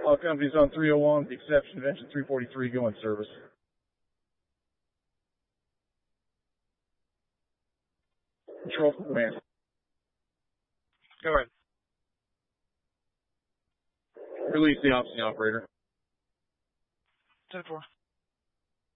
All companies on 301 with the exception of engine 343 go in service. Control for command. Go ahead. Release the operator. 10-4.